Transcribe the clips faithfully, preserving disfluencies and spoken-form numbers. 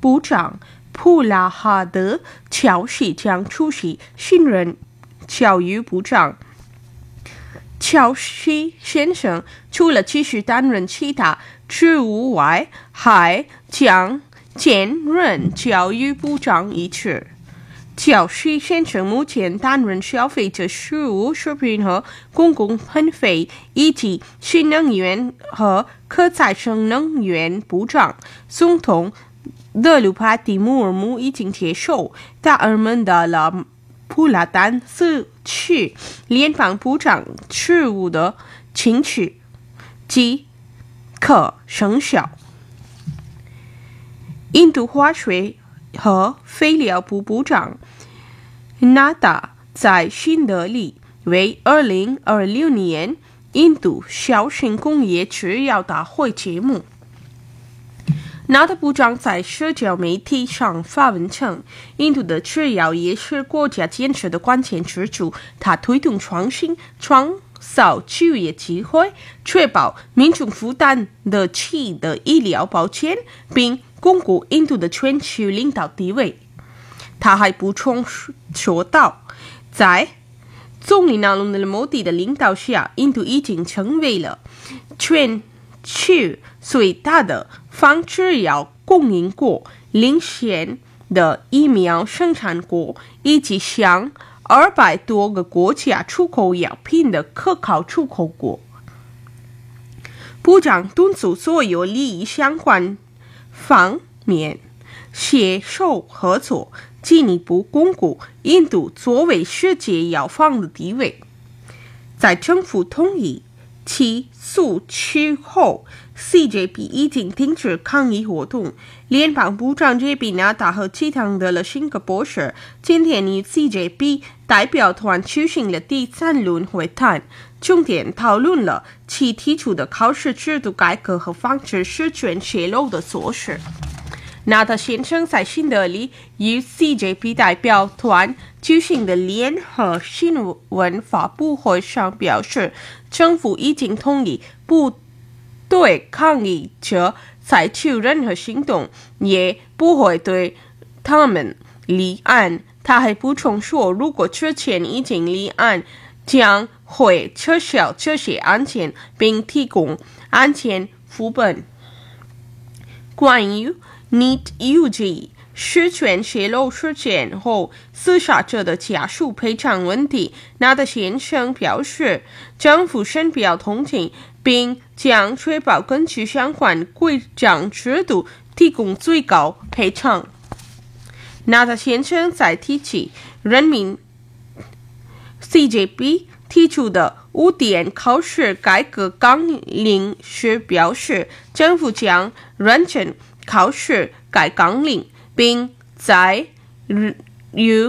部长普拉哈德·乔西将出席，新任教育部长乔西先生除了继续担任其他职务外，还将兼任教育部长一职。乔西先生目前担任消费者事务、食品和公共喷费以及新能源和可再生能源部长。总统德鲁帕蒂穆尔姆已经接受达尔曼达拉普拉丹辞去联邦部长职务的请求，即可生效。印度化学和废料部部长纳达在新德里为二零二六年印度小型工业制药大会节目。纳达部长在社交媒体上发文称，印度的制药业是国家建设的关键支柱，他推动创新，创造就业机会，确保民众负担得起的医疗保健，并巩固印度的全球领导地位。他还补充说道，在总理纳伦德摩迪的领导下，印度已经成为了全球最大的仿制药供应国、领先的疫苗生产国，以及向二百多个国家出口药品的可靠出口国。部长敦促所有利益相关方面携手合作，进一步巩固印度作为世界药房的地位。在政府同意其诉求后， C J P 已经停止抗议活动。联邦部长 J P 纳达和其他的新加坡时今天与 C J P 代表团举行了第三轮会谈，重点讨论了其提出的考试制度改革和防止试卷泄露的措施。纳达先生在新德里与 C J P 代表团举行的联合新闻发布会上表示，政府已经同意不对抗议者采取任何行动，也不会对他们立案。他还补充说，如果之前已经立案，将会撤销这些案件，并提供案件副本。关于 N E T U G 试卷泄露事件后自杀者的家属赔偿问题，纳达先生表示，政府深表同情，并将确保根据相关规章制度提供最高赔偿。纳达先生在提起人民 C J P 提出的五点考试改革纲领时表示，政府将认真考试改纲领，并在与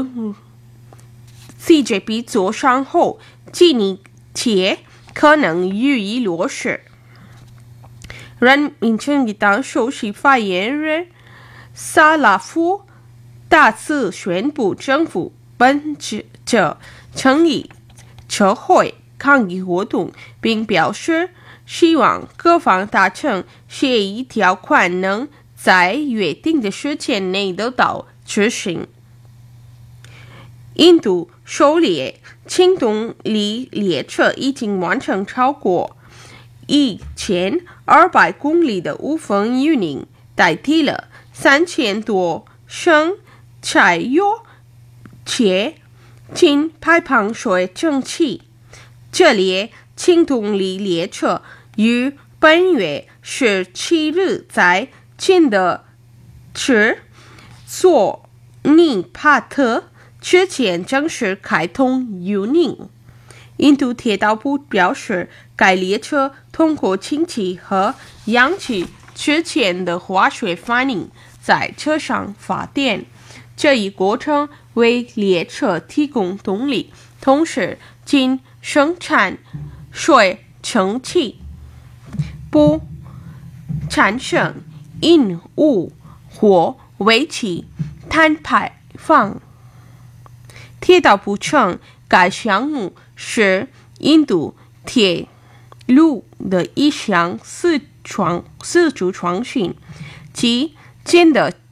C J P 磋商后尽切可能予以落实。人民正义党首席发言人萨拉夫大肆宣布，政府本着诚意撤回抗议活动，并表示希望各方达成协议条款能在约定的时间内得到执行。印度首列轻动力列车已经完成超过一千二百公里的无缝运营，代替了三千多升柴油且氢排放水蒸气。这列轻动力列车于本月十七日在金德市索尼帕特之前正式开通运营。印度铁道部表示，该列车通过氢气和氧气之间的化学反应在车上发电，这一过程为列车提供动力，同时仅生产水蒸气，不产生烟雾或尾气碳排放。铁道部称，该项目是印度铁路的一项四创四主创新，即建的